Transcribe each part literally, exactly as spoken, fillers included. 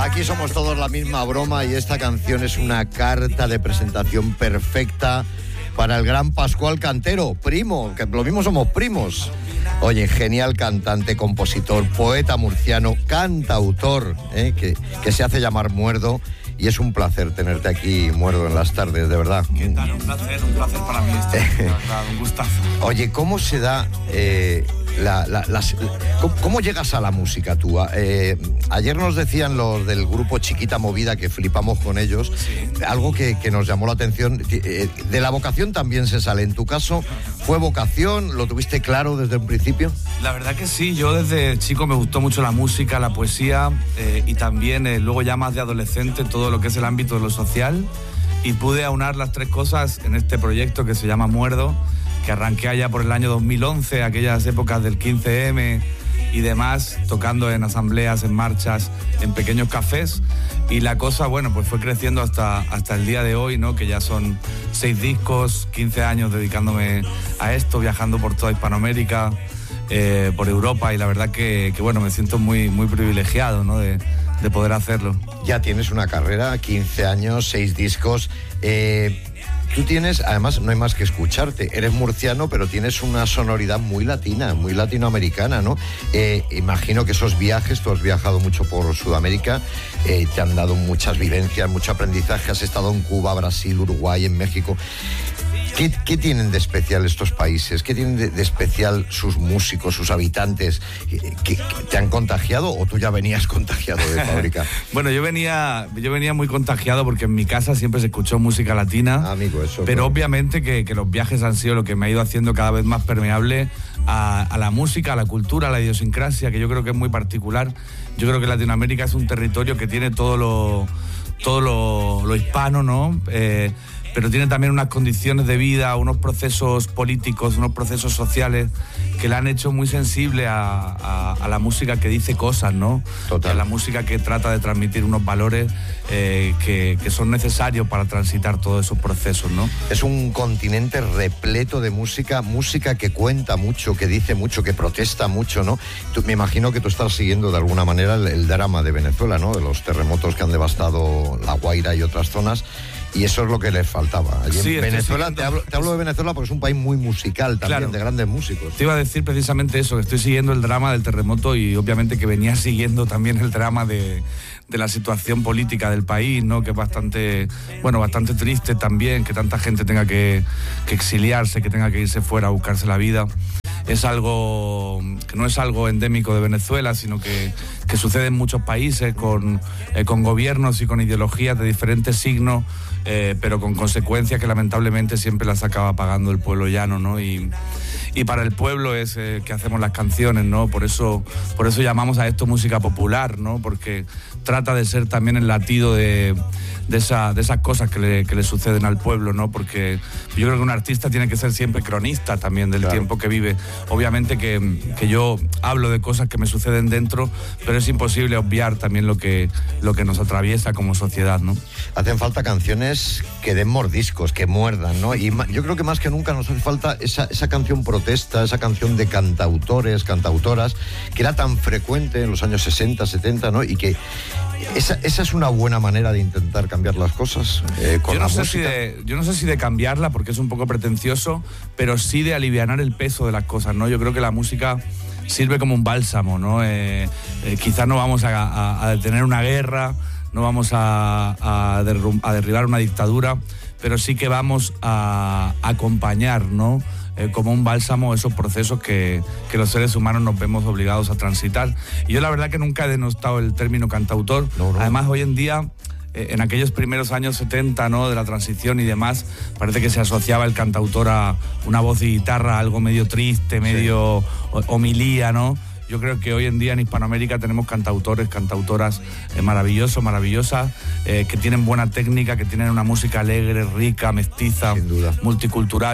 Aquí somos todos la misma broma y esta canción es una carta de presentación perfecta para el gran Pascual Cantero, primo, que lo mismo somos primos. Oye, genial cantante, compositor, poeta murciano, cantautor, ¿eh? que, que se hace llamar Muerdo. Y es un placer tenerte aquí, Muerdo, en las tardes, de verdad. ¿Qué tal? Un placer, un placer para mí esto, de verdad, un gustazo. Oye, ¿cómo se da eh, la, la, las, ¿cómo, ¿cómo llegas a la música tú? Eh, ayer nos decían los del grupo Chiquita Movida, que flipamos con ellos, sí. algo que, que nos llamó la atención. Eh, de la vocación también se sale. En tu caso, ¿fue vocación? ¿Lo tuviste claro desde un principio? La verdad que sí. Yo desde chico me gustó mucho la música, la poesía eh, y también eh, luego ya más de adolescente todo lo que es el ámbito de lo social, y pude aunar las tres cosas en este proyecto que se llama Muerdo, que arranqué allá por el año dos mil once, aquellas épocas del quince eme y demás, tocando en asambleas, en marchas, en pequeños cafés, y la cosa, bueno, pues fue creciendo hasta, hasta el día de hoy, ¿no? Que ya son seis discos, quince años dedicándome a esto, viajando por toda Hispanoamérica, eh, por Europa, y la verdad que, que bueno, me siento muy, muy privilegiado, ¿no? De, de poder hacerlo. Ya tienes una carrera, quince años, seis discos. Eh, tú tienes, además, no hay más que escucharte. Eres murciano, pero tienes una sonoridad muy latina, muy latinoamericana, ¿no? Eh, imagino que esos viajes, tú has viajado mucho por Sudamérica, eh, te han dado muchas vivencias, mucho aprendizaje. Has estado en Cuba, Brasil, Uruguay, en México. ¿Qué, ¿Qué tienen de especial estos países? ¿Qué tienen de, de especial sus músicos, sus habitantes? ¿Qué, qué, ¿Te han contagiado o tú ya venías contagiado de fábrica? Bueno, yo venía, yo venía muy contagiado porque en mi casa siempre se escuchó música latina. Ah, amigo, eso. Pero claro. obviamente que, que los viajes han sido lo que me ha ido haciendo cada vez más permeable a, a la música, a la cultura, a la idiosincrasia, que yo creo que es muy particular. Yo creo que Latinoamérica es un territorio que tiene todo lo, todo lo, lo hispano, ¿no? Eh, pero tiene también unas condiciones de vida, unos procesos políticos, unos procesos sociales que la han hecho muy sensible a, a, a la música que dice cosas, ¿no? Total. A la música que trata de transmitir unos valores eh, que, que son necesarios para transitar todos esos procesos, ¿no? Es un continente repleto de música, música que cuenta mucho, que dice mucho, que protesta mucho, ¿no? Tú, me imagino que tú estás siguiendo de alguna manera el, el drama de Venezuela, ¿no? De los terremotos que han devastado La Guaira y otras zonas. Y eso es lo que les faltaba. Allí sí, en Venezuela, siguiendo... te, hablo, te hablo de Venezuela porque es un país muy musical también, claro, de grandes músicos. Te iba a decir precisamente eso, que estoy siguiendo el drama del terremoto y obviamente que venía siguiendo también el drama de, de la situación política del país, ¿no? Que es bastante, bueno, bastante triste también, que tanta gente tenga que, que exiliarse, que tenga que irse fuera a buscarse la vida. Es algo que no es algo endémico de Venezuela, sino que, que sucede en muchos países con, eh, con gobiernos y con ideologías de diferentes signos, eh, pero con consecuencias que lamentablemente siempre las acaba pagando el pueblo llano, ¿no? Y, y para el pueblo es eh, que hacemos las canciones, ¿no? Por eso, por eso llamamos a esto música popular, ¿no? Porque trata de ser también el latido de, de, esa, de esas cosas que le, que le suceden al pueblo, ¿no? Porque yo creo que un artista tiene que ser siempre cronista también del claro. tiempo que vive. Obviamente que, que yo hablo de cosas que me suceden dentro, pero es imposible obviar también lo que, lo que nos atraviesa como sociedad, ¿no? Hacen falta canciones que den mordiscos, que muerdan, ¿no? Y yo creo que más que nunca nos hace falta esa, esa canción protesta, esa canción de cantautores, cantautoras, que era tan frecuente en los años sesenta, setenta, ¿no? Y que esa, esa es una buena manera de intentar cambiar las cosas eh, con yo no la sé música. Si de, yo no sé si de cambiarla, porque es un poco pretencioso, pero sí de alivianar el peso de las cosas, ¿no? Yo creo que la música sirve como un bálsamo, ¿no? Eh, eh, quizás no vamos a, a, a detener una guerra, no vamos a, a, derrum, a derribar una dictadura, pero sí que vamos a acompañar, ¿no? Eh, como un bálsamo esos procesos que, que los seres humanos nos vemos obligados a transitar. Y yo la verdad que nunca he denostado el término cantautor. No, no. Además, hoy en día, eh, en aquellos primeros años setenta, ¿no? De la transición y demás, parece que se asociaba el cantautor a una voz de guitarra, algo medio triste, medio sí. homilía, ¿no? Yo creo que hoy en día en Hispanoamérica tenemos cantautores, cantautoras eh, maravillosos, maravillosas, eh, que tienen buena técnica, que tienen una música alegre, rica, mestiza, multicultural,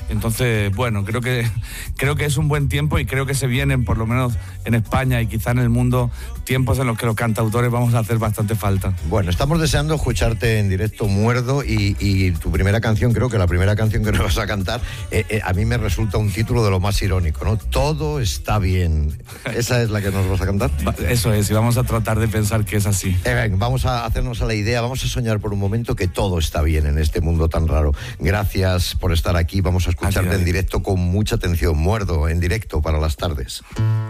Entonces, bueno, creo que creo que es un buen tiempo y creo que se vienen, por lo menos en España y quizá en el mundo, tiempos en los que los cantautores vamos a hacer bastante falta. Bueno, estamos deseando escucharte en directo, Muerdo, y, y tu primera canción, creo que la primera canción que nos vas a cantar, eh, eh, a mí me resulta un título de lo más irónico, ¿no? Todo está bien. ¿Esa es la que nos vas a cantar? Eso es, y vamos a tratar de pensar que es así. Eh, ven, vamos a hacernos a la idea, vamos a soñar por un momento que todo está bien en este mundo tan raro. Gracias por estar aquí, vamos a escucharte en directo con mucha atención. Muerdo, en directo para las tardes.